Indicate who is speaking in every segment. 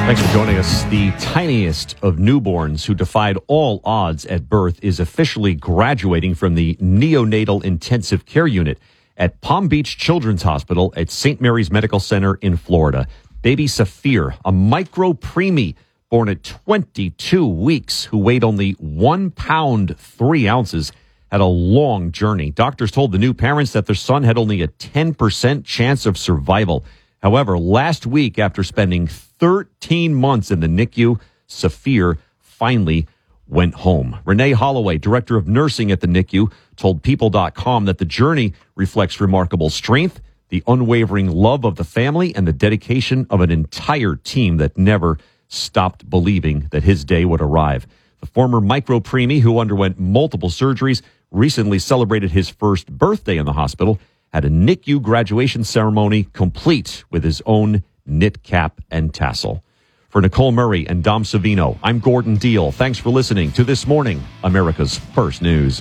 Speaker 1: Thanks for joining us. The tiniest of newborns who defied all odds at birth is officially graduating from the neonatal intensive care unit at Palm Beach Children's Hospital at St. Mary's Medical Center in Florida. Baby Saphir, a micro preemie born at 22 weeks who weighed only 1 pound 3 ounces, had a long journey. Doctors told the new parents that their son had only a 10% chance of survival. However, last week, after spending 13 months in the NICU, Saphir finally went home. Renee Holloway, director of nursing at the NICU, told People.com that the journey reflects remarkable strength, the unwavering love of the family, and the dedication of an entire team that never stopped believing that his day would arrive. The former micro preemie, who underwent multiple surgeries, recently celebrated his first birthday in the hospital, had a NICU graduation ceremony complete with his own knit cap and tassel. For Nicole Murray and Dom Savino, I'm Gordon Deal. Thanks for listening to This Morning, America's First News.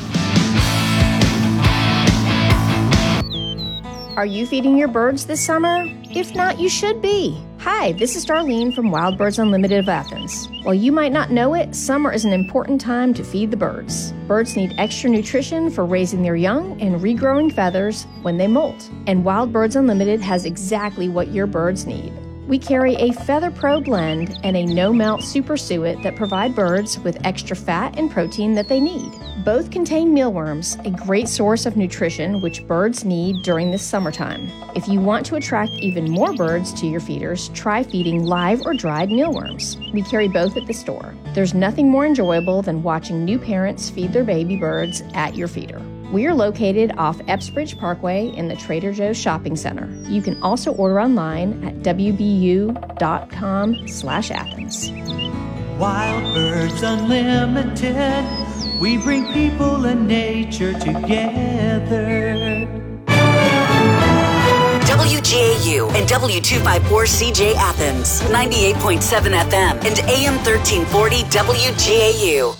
Speaker 2: Are you feeding your birds this summer? If not, you should be. Hi, this is Darlene from Wild Birds Unlimited of Athens. While you might not know it, summer is an important time to feed the birds. Birds need extra nutrition for raising their young and regrowing feathers when they molt. And Wild Birds Unlimited has exactly what your birds need. We carry a Feather Pro blend and a no-melt super suet that provide birds with extra fat and protein that they need. Both contain mealworms, a great source of nutrition which birds need during this summertime. If you want to attract even more birds to your feeders, try feeding live or dried mealworms. We carry both at the store. There's nothing more enjoyable than watching new parents feed their baby birds at your feeder. We are located off Epsbridge Parkway in the Trader Joe's Shopping Center. You can also order online at wbu.com/Athens.
Speaker 3: Wild Birds Unlimited, we bring people and nature together.
Speaker 4: WGAU and W254CJ Athens, 98.7 FM and AM 1340 WGAU.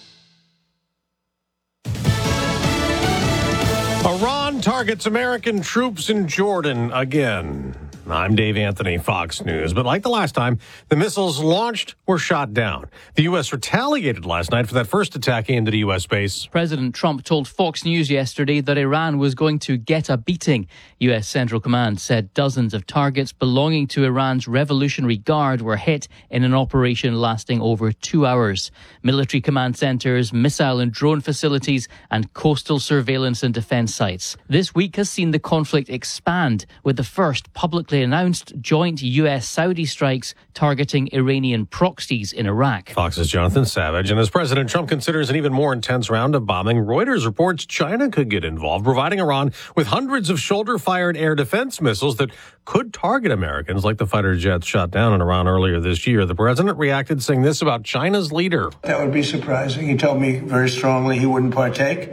Speaker 5: Iran targets American troops in Jordan again. I'm Dave Anthony, Fox News. But like the last time, the missiles launched were shot down. The U.S. retaliated last night for that first attack into the U.S. base.
Speaker 6: President Trump told Fox News yesterday that Iran was going to get a beating. U.S. Central Command said dozens of targets belonging to Iran's Revolutionary Guard were hit in an operation lasting over 2 hours. Military command centers, missile and drone facilities, and coastal surveillance and defense sites. This week has seen the conflict expand with the first publicly announced joint U.S.-Saudi strikes targeting Iranian proxies in Iraq.
Speaker 5: Fox's Jonathan Savage. And as President Trump considers an even more intense round of bombing, Reuters reports China could get involved, providing Iran with hundreds of shoulder-fired air defense missiles that could target Americans, like the fighter jets shot down in Iran earlier this year. The president reacted saying this about China's leader.
Speaker 7: That would be surprising. He told me very strongly he wouldn't partake.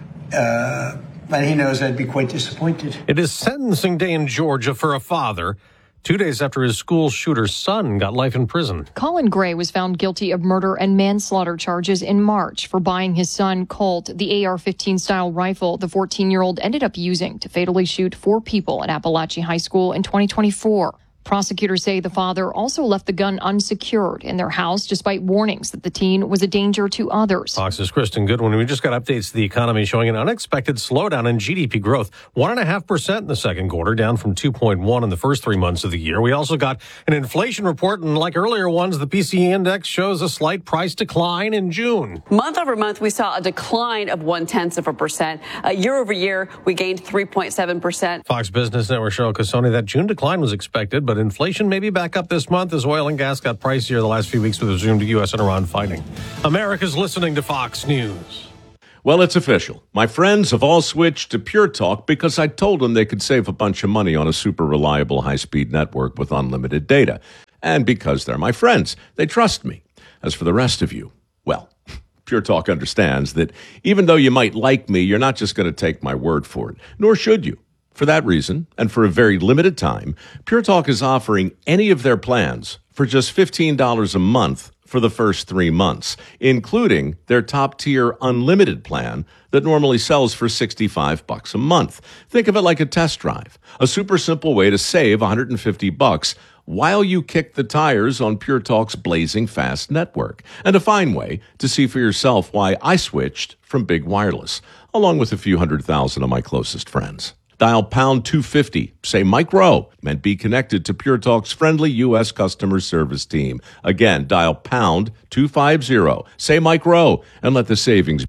Speaker 7: And he knows I'd be quite disappointed.
Speaker 5: It is sentencing day in Georgia for a father 2 days after his school shooter's son got life in prison.
Speaker 8: Colin Gray was found guilty of murder and manslaughter charges in March for buying his son Colt the AR-15 style rifle the 14-year-old ended up using to fatally shoot 4 people at Appalachian High School in 2024. Prosecutors say the father also left the gun unsecured in their house despite warnings that the teen was a danger to others.
Speaker 5: Fox's Kristen Goodwin. We just got updates to the economy showing an unexpected slowdown in GDP growth. 1.5% in the second quarter, down from 2.1 in the first 3 months of the year. We also got an inflation report, and like earlier ones, the PCE index shows a slight price decline in June.
Speaker 9: Month over month, we saw a decline of 0.1%. Year over year, we gained 3.7%.
Speaker 5: Fox Business Network show Cassoni, that June decline was expected, but inflation may be back up this month as oil and gas got pricier the last few weeks with resumed U.S. and Iran fighting. America's listening to Fox News.
Speaker 10: Well, it's official. My friends have all switched to Pure Talk because I told them they could save a bunch of money on a super reliable high-speed network with unlimited data. And because they're my friends, they trust me. As for the rest of you, well, Pure Talk understands that even though you might like me, you're not just going to take my word for it, nor should you. For that reason, and for a very limited time, Pure Talk is offering any of their plans for just $15 a month for the first 3 months, including their top-tier unlimited plan that normally sells for $65 a month. Think of it like a test drive, a super simple way to save $150 while you kick the tires on Pure Talk's blazing fast network. And a fine way to see for yourself why I switched from Big Wireless, along with a few 100,000 of my closest friends. Dial pound 250, say Mike Rowe, and be connected to Pure Talk's friendly U.S. customer service team. Again, dial pound 250, say Mike Rowe, and let the savings.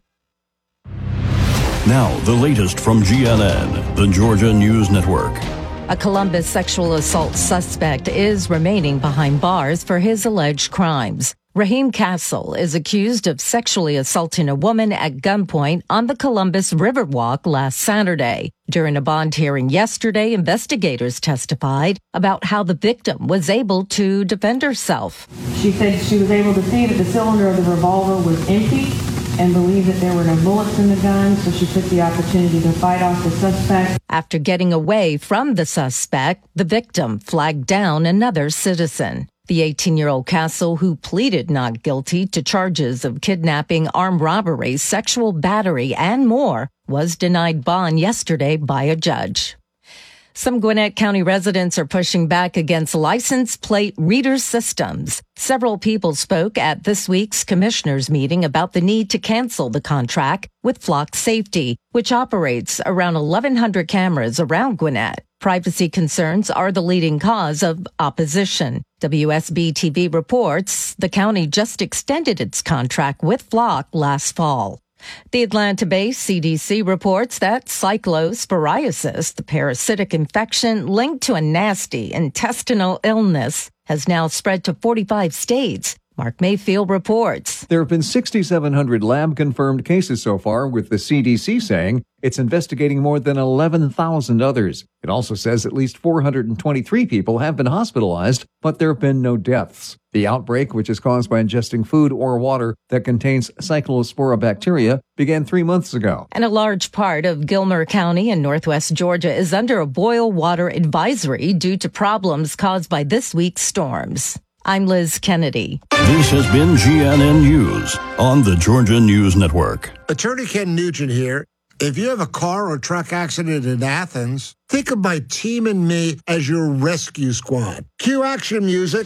Speaker 11: Now, the latest from GNN, the Georgia News Network.
Speaker 12: A Columbus sexual assault suspect is remaining behind bars for his alleged crimes. Raheem Castle is accused of sexually assaulting a woman at gunpoint on the Columbus Riverwalk last Saturday. During a bond hearing yesterday, investigators testified about how the victim was able to defend herself.
Speaker 13: She said she was able to see that the cylinder of the revolver was empty and believed that there were no bullets in the gun, so she took the opportunity to fight off the suspect.
Speaker 12: After getting away from the suspect, the victim flagged down another citizen. The 18-year-old Castle, who pleaded not guilty to charges of kidnapping, armed robbery, sexual battery, and more, was denied bond yesterday by a judge. Some Gwinnett County residents are pushing back against license plate reader systems. Several people spoke at this week's commissioners' meeting about the need to cancel the contract with Flock Safety, which operates around 1,100 cameras around Gwinnett. Privacy concerns are the leading cause of opposition. WSB-TV reports the county just extended its contract with Flock last fall. The Atlanta-based CDC reports that cyclosporiasis, the parasitic infection linked to a nasty intestinal illness, has now spread to 45 states. Mark Mayfield reports.
Speaker 14: There have been 6,700 lab-confirmed cases so far, with the CDC saying it's investigating more than 11,000 others. It also says at least 423 people have been hospitalized, but there have been no deaths. The outbreak, which is caused by ingesting food or water that contains Cyclospora bacteria, began 3 months ago.
Speaker 12: And a large part of Gilmer County in northwest Georgia is under a boil water advisory due to problems caused by this week's storms. I'm Liz Kennedy.
Speaker 11: This has been GNN News on the Georgia News Network.
Speaker 15: Attorney Ken Nugent here. If you have a car or truck accident in Athens, think of my team and me as your rescue squad. Cue action music.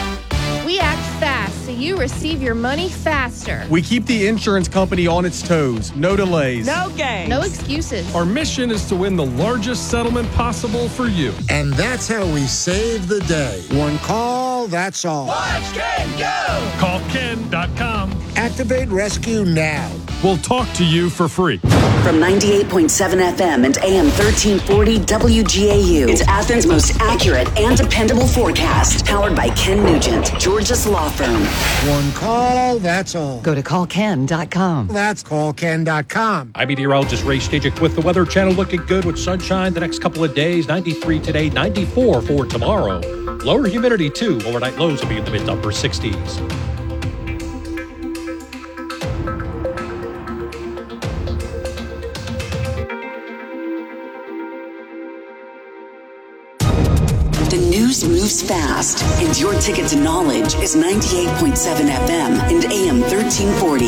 Speaker 16: We act fast so you receive your money faster.
Speaker 17: We keep the insurance company on its toes. No delays.
Speaker 16: No games. No excuses.
Speaker 17: Our mission is to win the largest settlement possible for you.
Speaker 15: And that's how we save the day. One call, that's all.
Speaker 18: Watch Ken go!
Speaker 17: Call Ken.com.
Speaker 15: Activate rescue now.
Speaker 17: We'll talk to you for free.
Speaker 4: From 98.7 FM and AM 1340 WGAU, it's Athens' most accurate and dependable forecast. Powered by Ken Nugent, Georgia's law firm.
Speaker 15: One call, that's all.
Speaker 12: Go to callken.com.
Speaker 15: That's callken.com.
Speaker 19: I'm meteorologist Ray Stajic with the Weather Channel, looking good with sunshine the next couple of days. 93 today, 94 for tomorrow. Lower humidity, too. Overnight lows will be in the mid-to-upper 60s.
Speaker 4: The news moves fast, and your ticket to knowledge is 98.7 FM and AM 1340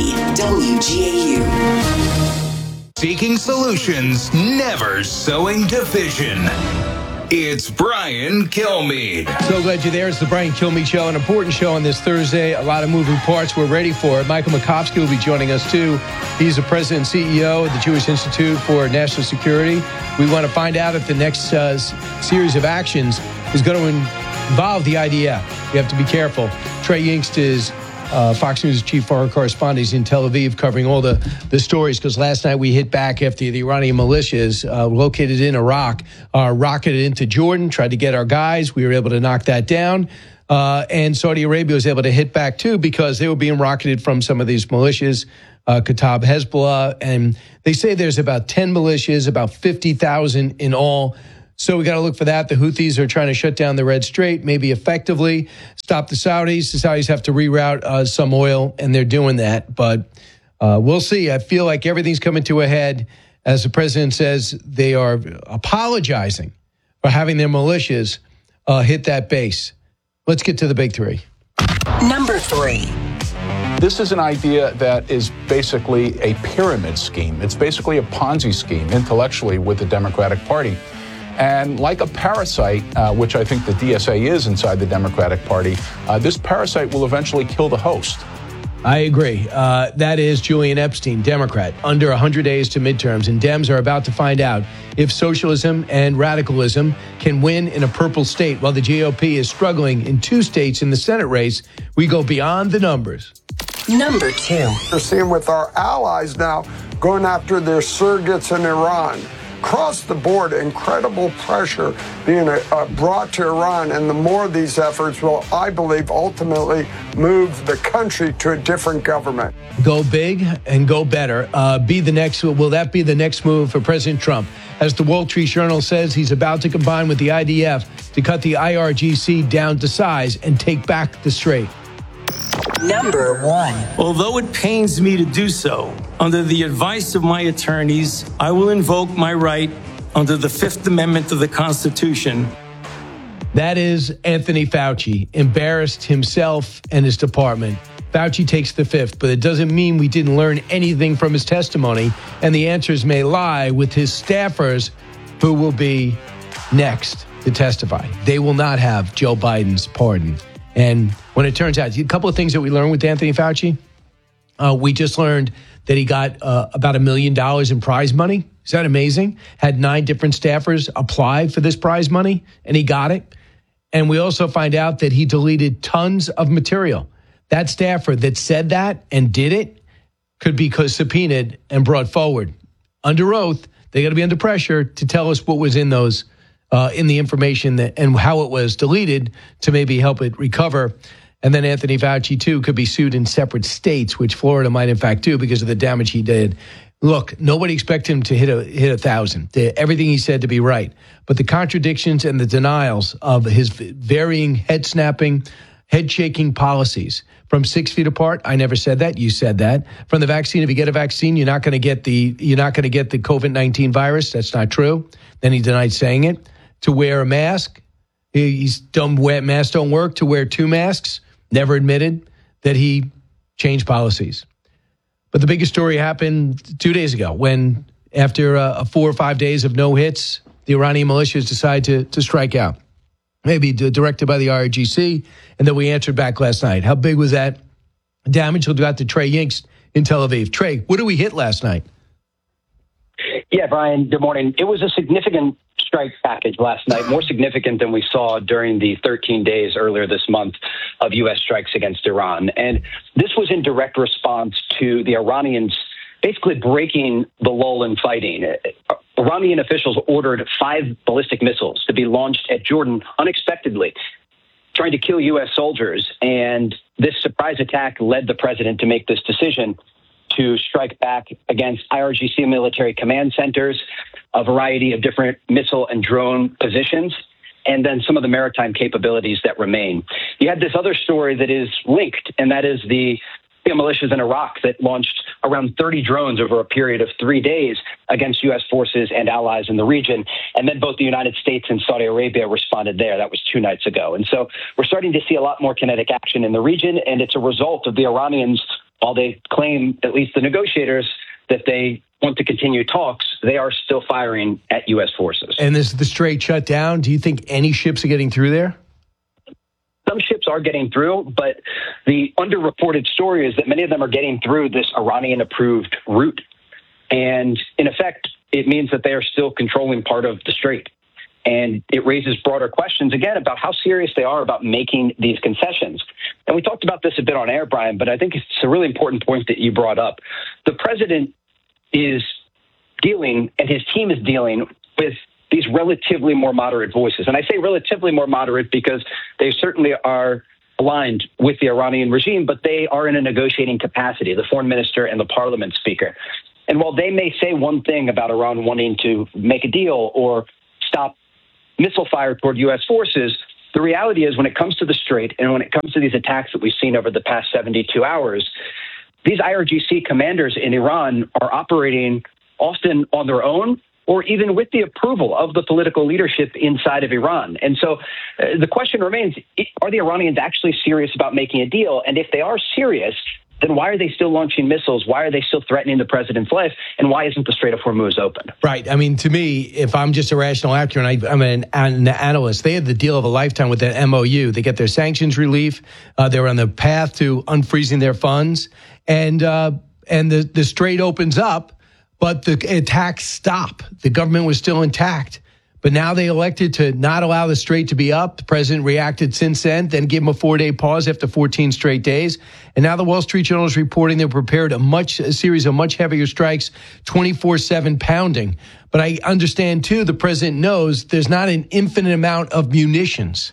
Speaker 4: WGAU.
Speaker 18: Seeking solutions, never sowing division. It's Brian Kilmeade.
Speaker 20: So glad you're there. It's the Brian Kilmeade Show, an important show on this Thursday. A lot of moving parts. We're ready for it. Michael Makovsky will be joining us, too. He's the president and CEO of the Jewish Institute for National Security. We want to find out if the next series of actions is going to involve the IDF. We have to be careful. Trey Yingst is Fox News' chief foreign correspondent. He's in Tel Aviv covering all the stories, because last night we hit back after the Iranian militias located in Iraq rocketed into Jordan, tried to get our guys. We were able to knock that down. And Saudi Arabia was able to hit back, too, because they were being rocketed from some of these militias, Kataib Hezbollah. And they say there's about 10 militias, about 50,000 in all. So we got to look for that. The Houthis are trying to shut down the Red Strait, maybe effectively stop the Saudis. The Saudis have to reroute some oil, and they're doing that. But we'll see. I feel like everything's coming to a head. As the president says, they are apologizing for having their militias hit that base. Let's get to the big three.
Speaker 4: Number 3.
Speaker 21: This is an idea that is basically a pyramid scheme. It's basically a Ponzi scheme intellectually with the Democratic Party. And like a parasite, which I think the DSA is inside the Democratic Party, this parasite will eventually kill the host.
Speaker 20: I agree. That is Julian Epstein, Democrat, under 100 days to midterms. And Dems are about to find out if socialism and radicalism can win in a purple state while the GOP is struggling in 2 states in the Senate race. We go beyond the numbers.
Speaker 4: Number 2.
Speaker 1: We're seeing with our allies now going after their surrogates in Iran. Across the board, incredible pressure being brought to Iran, and the more of these efforts will, I believe, ultimately move the country to a different government.
Speaker 20: Go big and go better. Will that be the next move for President Trump? As the Wall Street Journal says, he's about to combine with the IDF to cut the IRGC down to size and take back the strait.
Speaker 4: Number 1.
Speaker 22: Although it pains me to do so, under the advice of my attorneys, I will invoke my right under the Fifth Amendment of the Constitution.
Speaker 20: That is Anthony Fauci, embarrassed himself and his department. Fauci takes the fifth, but it doesn't mean we didn't learn anything from his testimony, and the answers may lie with his staffers who will be next to testify. They will not have Joe Biden's pardon. And when it turns out, a couple of things that we learned with Anthony Fauci, we just learned that he got about $1 million in prize money. Is that amazing? Had 9 different staffers apply for this prize money, and he got it. And we also find out that he deleted tons of material. That staffer that said that and did it could be subpoenaed and brought forward. Under oath, they got to be under pressure to tell us what was in those in the information and how it was deleted to maybe help it recover. And then Anthony Fauci, too, could be sued in separate states, which Florida might, in fact, do because of the damage he did. Look, nobody expected him to hit 1,000. Everything he said to be right. But the contradictions and the denials of his varying head-snapping, head-shaking policies. From 6 feet apart, I never said that. You said that. From the vaccine, if you get a vaccine, you're not going to get the COVID-19 virus. That's not true. Then he denied saying it. To wear a mask, he's done. Masks don't work. To wear 2 masks, never admitted that he changed policies. But the biggest story happened 2 days ago when, after 4 or 5 days of no hits, the Iranian militias decided to strike out. Maybe directed by the IRGC, and then we answered back last night. How big was that damage? We'll go out to Trey Yingst in Tel Aviv. Trey, what did we hit last night?
Speaker 23: Yeah, Brian, good morning. It was a significant strike package last night, more significant than we saw during the 13 days earlier this month of U.S. strikes against Iran. And this was in direct response to the Iranians basically breaking the lull in fighting. Iranian officials ordered 5 ballistic missiles to be launched at Jordan unexpectedly, trying to kill U.S. soldiers. And this surprise attack led the president to make this decision to strike back against IRGC military command centers, a variety of different missile and drone positions, and then some of the maritime capabilities that remain. You had this other story that is linked, and that is the militias in Iraq that launched around 30 drones over a period of 3 days against U.S. forces and allies in the region. And then both the United States and Saudi Arabia responded there. That was 2 nights ago. And so we're starting to see a lot more kinetic action in the region, and it's a result of the Iranians, while they claim, at least the negotiators, that they want to continue talks, they are still firing at U.S. forces.
Speaker 20: And this is the Strait shut down. Do you think any ships are getting through there?
Speaker 23: Some ships are getting through, but the underreported story is that many of them are getting through this Iranian-approved route. And in effect, it means that they are still controlling part of the strait. And it raises broader questions, again, about how serious they are about making these concessions. And we talked about this a bit on air, Brian, but I think it's a really important point that you brought up. The president is dealing, and his team is dealing with these relatively more moderate voices. And I say relatively more moderate because they certainly are aligned with the Iranian regime, but they are in a negotiating capacity, the foreign minister and the parliament speaker. And while they may say one thing about Iran wanting to make a deal or stop missile fire toward U.S. forces, the reality is when it comes to the strait and when it comes to these attacks that we've seen over the past 72 hours, these IRGC commanders in Iran are operating often on their own or even with the approval of the political leadership inside of Iran. And so the question remains, are the Iranians actually serious about making a deal? And if they are serious, then why are they still launching missiles? Why are they still threatening the president's life? And why isn't the Strait of Hormuz open?
Speaker 20: Right. I mean, to me, if I'm just a rational actor and I'm an analyst, they had the deal of a lifetime with that MOU. They get their sanctions relief. They were on the path to unfreezing their funds. And the strait opens up, but the attacks stop. The government was still intact. But now they elected to not allow the strait to be up. The president reacted since then gave him a 4-day pause after 14 straight days. And now the Wall Street Journal is reporting they prepared a series of much heavier strikes, 24/7 pounding. But I understand, too, the president knows there's not an infinite amount of munitions.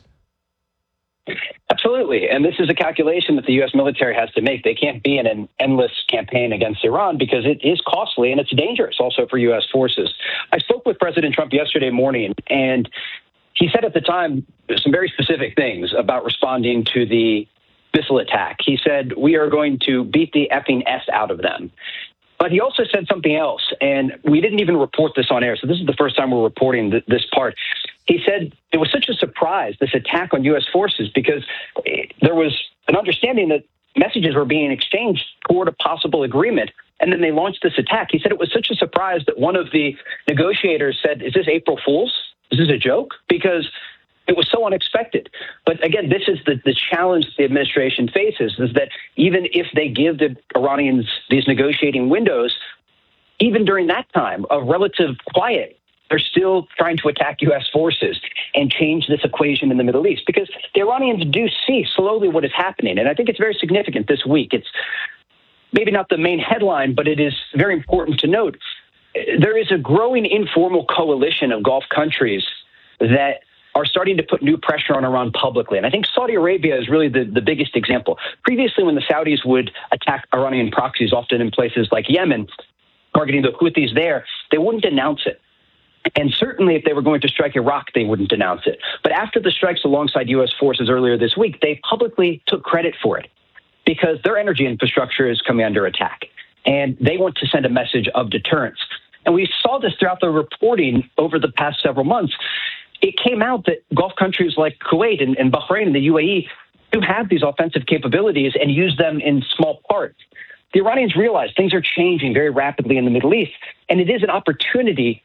Speaker 23: Absolutely. And this is a calculation that the U.S. military has to make. They can't be in an endless campaign against Iran because it is costly and it's dangerous also for U.S. forces. I spoke with President Trump yesterday morning, and he said at the time some very specific things about responding to the missile attack. He said, we are going to beat the effing S out of them. But he also said something else, and we didn't even report this on air, so this is the first time we're reporting this part. He said it was such a surprise, this attack on U.S. forces, because there was an understanding that messages were being exchanged toward a possible agreement, and then they launched this attack. He said it was such a surprise that one of the negotiators said, is this April Fool's? Is this a joke? Because it was so unexpected. But again, this is the challenge the administration faces, is that even if they give the Iranians these negotiating windows, even during that time of relative quiet, they're still trying to attack U.S. forces and change this equation in the Middle East, because the Iranians do see slowly what is happening. And I think it's very significant this week. It's maybe not the main headline, but it is very important to note. There is a growing informal coalition of Gulf countries that are starting to put new pressure on Iran publicly. And I think Saudi Arabia is really the biggest example. Previously, when the Saudis would attack Iranian proxies, often in places like Yemen, targeting the Houthis there, they wouldn't announce it. And certainly if they were going to strike Iraq, they wouldn't announce it. But after the strikes alongside U.S. forces earlier this week, they publicly took credit for it because their energy infrastructure is coming under attack. And they want to send a message of deterrence. And we saw this throughout the reporting over the past several months. It came out that Gulf countries like Kuwait and Bahrain and the UAE do have these offensive capabilities and use them in small parts. The Iranians realize things are changing very rapidly in the Middle East, and it is an opportunity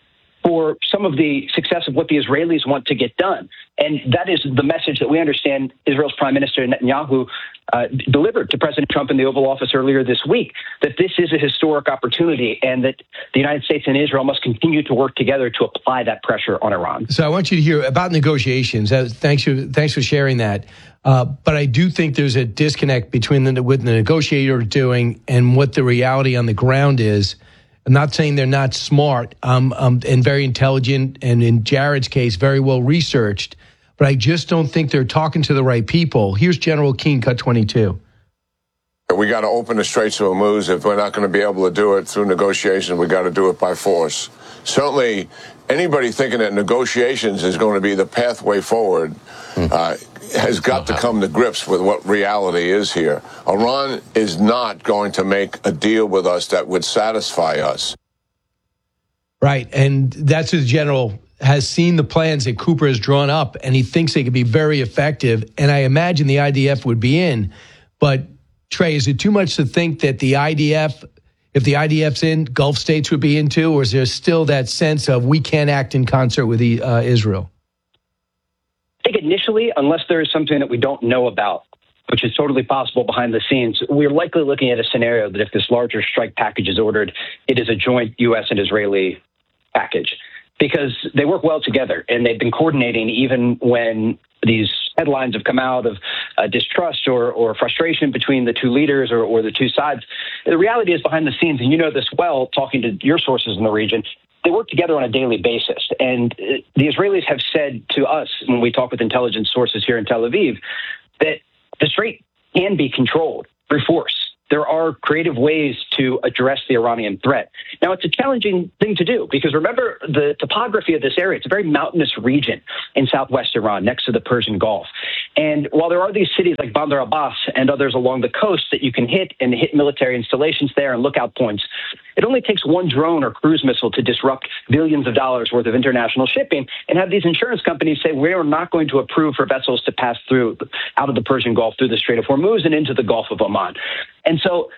Speaker 23: for some of the success of what the Israelis want to get done. And that is the message that we understand Israel's Prime Minister Netanyahu delivered to President Trump in the Oval Office earlier this week, that this is a historic opportunity and that the United States and Israel must continue to work together to apply that pressure on Iran.
Speaker 20: So I want you to hear about negotiations. Thanks for sharing that. But I do think there's a disconnect between what the negotiator doing and what the reality on the ground is. I'm not saying they're not smart and very intelligent, and in Jared's case, very well researched, but I just don't think they're talking to the right people. Here's General Keane, Cut 22.
Speaker 2: We got to open the Straits of Hormuz. If we're not going to be able to do it through negotiation, we got to do it by force. Certainly, anybody thinking that negotiations is going to be the pathway forward has got to come to grips with what reality is here. Iran is not going to make a deal with us that would satisfy us.
Speaker 20: Right, and that's what the general has seen the plans that Cooper has drawn up, and he thinks they could be very effective, and I imagine the IDF would be in. But, Trey, is it too much to think that the IDF, if the IDF's in, Gulf states would be in too, or is there still that sense of we can't act in concert with Israel?
Speaker 23: I think initially, unless there is something that we don't know about, which is totally possible behind the scenes, we're likely looking at a scenario that if this larger strike package is ordered, it is a joint U.S. and Israeli package, because they work well together and they've been coordinating even when these headlines have come out of distrust or frustration between the two leaders or the two sides. The reality is behind the scenes, and you know this well, talking to your sources in the region, they work together on a daily basis. And the Israelis have said to us, when we talk with intelligence sources here in Tel Aviv, that the Strait can be controlled through force. There are creative ways to address the Iranian threat. Now, it's a challenging thing to do because remember the topography of this area. It's a very mountainous region in southwest Iran next to the Persian Gulf. And while there are these cities like Bandar Abbas and others along the coast that you can hit and hit military installations there and lookout points, it only takes one drone or cruise missile to disrupt billions of dollars worth of international shipping and have these insurance companies say, we are not going to approve for vessels to pass through out of the Persian Gulf through the Strait of Hormuz and into the Gulf of Oman. And so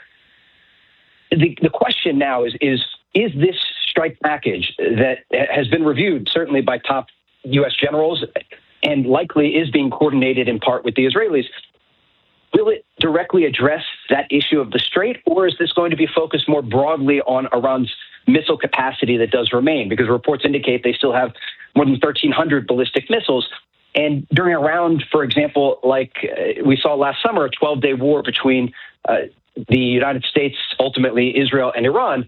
Speaker 23: the question now is this strike package that has been reviewed certainly by top U.S. generals and likely is being coordinated in part with the Israelis, will it directly address that issue of the Strait, or is this going to be focused more broadly on Iran's missile capacity that does remain? Because reports indicate they still have more than 1,300 ballistic missiles. And during a round, for example, like we saw last summer, a 12-day war between the United States, ultimately Israel and Iran,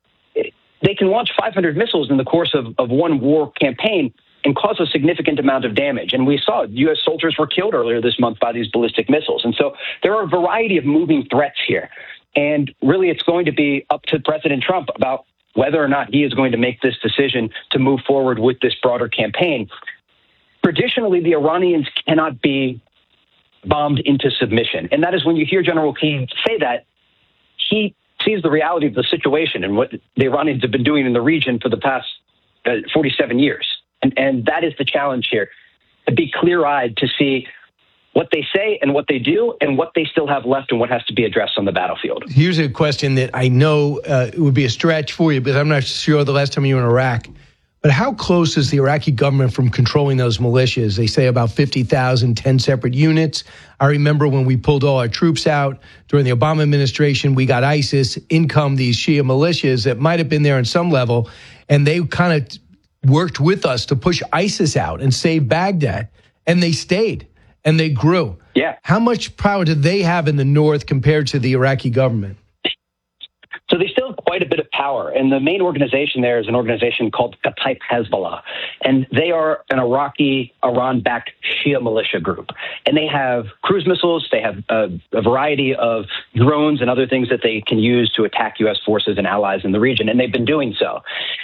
Speaker 23: they can launch 500 missiles in the course of one war campaign and cause a significant amount of damage. And we saw U.S. soldiers were killed earlier this month by these ballistic missiles. And so there are a variety of moving threats here. And really, it's going to be up to President Trump about whether or not he is going to make this decision to move forward with this broader campaign. Traditionally, the Iranians cannot be bombed into submission. And that is when you hear General King say that, he sees the reality of the situation and what the Iranians have been doing in the region for the past 47 years. And that is the challenge here, to be clear-eyed to see what they say and what they do and what they still have left and what has to be addressed on the battlefield.
Speaker 20: Here's a question that I know it would be a stretch for you, but I'm not sure the last time you were in Iraq. But how close is the Iraqi government from controlling those militias? They say about 50,000, 10 separate units. I remember when we pulled all our troops out during the Obama administration, we got ISIS, in come these Shia militias that might have been there on some level, and they kind of worked with us to push ISIS out and save Baghdad, and they stayed and they grew.
Speaker 23: Yeah.
Speaker 20: How much power do they have in the north compared to the Iraqi government?
Speaker 23: So they still have quite a bit of power. And the main organization there is an organization called Kataib Hezbollah. And they are an Iraqi, Iran-backed Shia militia group. And they have cruise missiles. They have a variety of drones and other things that they can use to attack U.S. forces and allies in the region. And they've been doing so.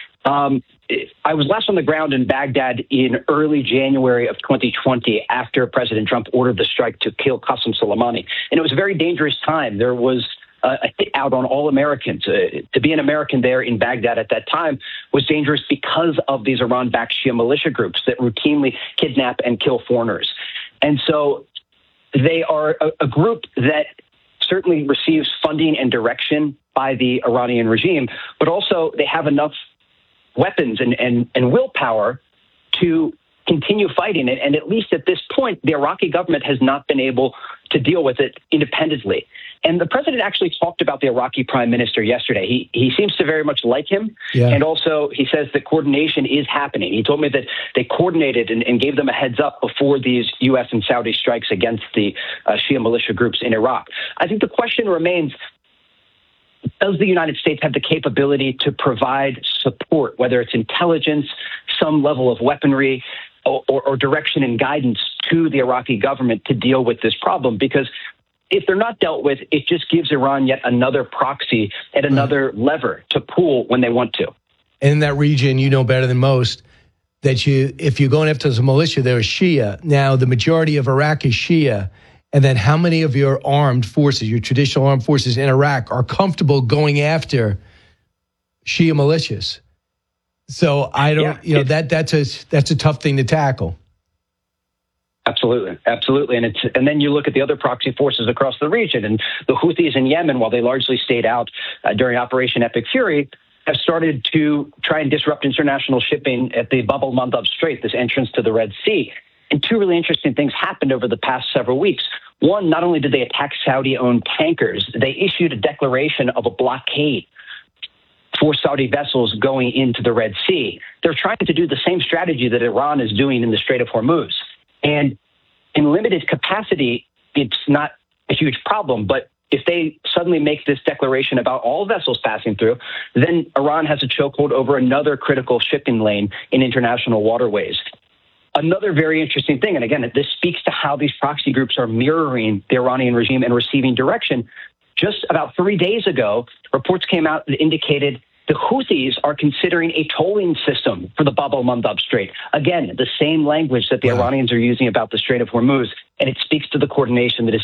Speaker 23: I was last on the ground in Baghdad in early January of 2020 after President Trump ordered the strike to kill Qasem Soleimani. And it was a very dangerous time. There was a hit out on all Americans. To be an American there in Baghdad at that time was dangerous because of these Iran-backed Shia militia groups that routinely kidnap and kill foreigners. And so they are a group that certainly receives funding and direction by the Iranian regime, but also they have enough weapons and willpower to continue fighting it. And at least at this point, the Iraqi government has not been able to deal with it independently. And the president actually talked about the Iraqi prime minister yesterday. He seems to very much like him. Yeah. And also he says that coordination is happening. He told me that they coordinated and gave them a heads up before these U.S. and Saudi strikes against the Shia militia groups in Iraq. I think the question remains, does the United States have the capability to provide support, whether it's intelligence, some level of weaponry, or direction and guidance to the Iraqi government to deal with this problem? Because if they're not dealt with, it just gives Iran yet another proxy and another lever to pull when they want to.
Speaker 20: In that region, you know better than most that if you're going after the militia, they're Shia. Now, the majority of Iraq is Shia. And then how many of your armed forces, your traditional armed forces in Iraq, are comfortable going after Shia militias? So I don't, that's a tough thing to tackle.
Speaker 23: Absolutely. And then you look at the other proxy forces across the region, and the Houthis in Yemen, while they largely stayed out during Operation Epic Fury, have started to try and disrupt international shipping at the Bab el-Mandab Strait, this entrance to the Red Sea. And two really interesting things happened over the past several weeks. One, not only did they attack Saudi-owned tankers, they issued a declaration of a blockade for Saudi vessels going into the Red Sea. They're trying to do the same strategy that Iran is doing in the Strait of Hormuz. And in limited capacity, it's not a huge problem. But if they suddenly make this declaration about all vessels passing through, then Iran has a chokehold over another critical shipping lane in international waterways. Another very interesting thing, and again, this speaks to how these proxy groups are mirroring the Iranian regime and receiving direction. Just about 3 days ago, reports came out that indicated the Houthis are considering a tolling system for the Bab el-Mandab Strait. Again, the same language that the Iranians are using about the Strait of Hormuz, and it speaks to the coordination that is